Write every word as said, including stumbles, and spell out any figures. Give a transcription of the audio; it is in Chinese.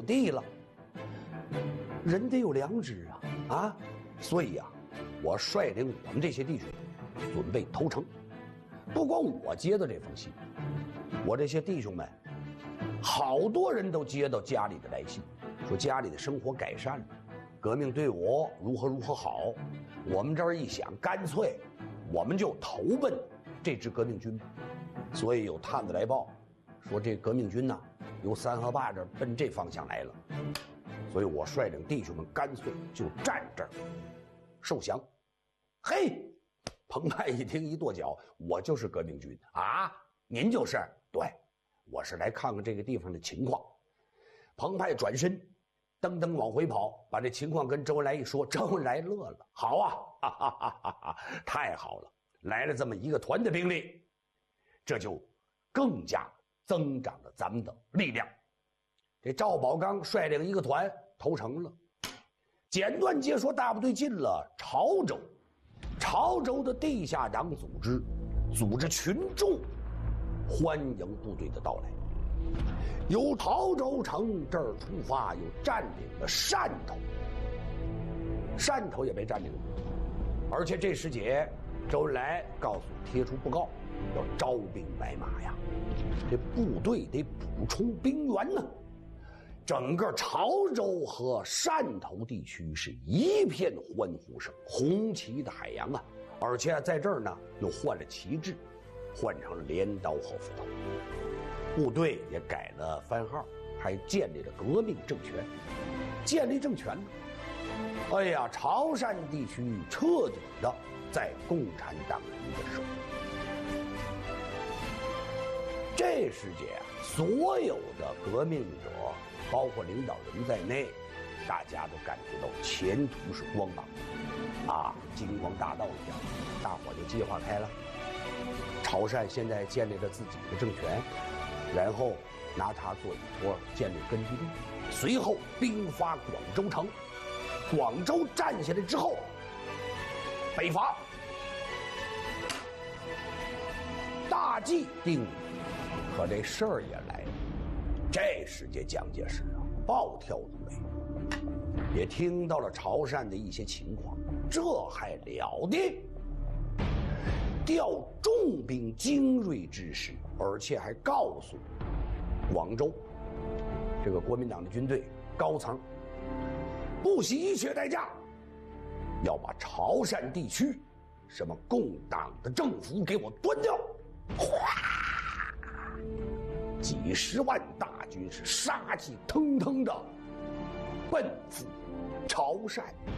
地了。人得有良知啊啊！所以啊，我率领我们这些弟兄准备投诚。不光我接到这封信，我这些弟兄们，好多人都接到家里的来信，说家里的生活改善了，革命队伍如何如何好。我们这儿一想，干脆我们就投奔这支革命军。所以有探子来报说，这革命军呢、啊、由三河坝这儿奔这方向来了。所以我率领弟兄们干脆就站这儿受降。嘿，彭湃一听一跺脚，我就是革命军啊！您就是？对，我是来看看这个地方的情况。彭湃转身噔噔往回跑，把这情况跟周恩来一说，周恩来乐了，好啊，哈哈哈哈哈，太好了，来了这么一个团的兵力，这就更加增长了咱们的力量。这赵宝刚率领一个团投诚了。简短接说，大部队进了潮州，潮州的地下党组织组织群众欢迎部队的到来，由潮州城这儿出发，又占领了汕头，汕头也被占领了。而且这时节，周恩来告诉贴出布告，要招兵买马呀，这部队得补充兵员呢。整个潮州和汕头地区是一片欢呼声，红旗的海洋啊！而且在这儿呢，又换了旗帜，换成了镰刀和斧头，部队也改了番号，还建立了革命政权。建立政权呢，哎呀，潮汕地区彻底的在共产党人的手里。这时节啊，所有的革命者，包括领导人在内，大家都感觉到前途是光芒啊，金光大道一样，大伙就计划开了。潮汕现在建立了自己的政权，然后拿它做依托，建立根据地，随后兵发广州城。广州占下来之后，北伐，大计定了。可这事儿也来了，这时节蒋介石啊暴跳如雷，也听到了潮汕的一些情况，这还了得！调重兵精锐之师，而且还告诉广州这个国民党的军队高层，不惜一切代价要把潮汕地区什么共党的政府给我端掉。哗！几十万大军是杀气腾腾的奔赴潮汕。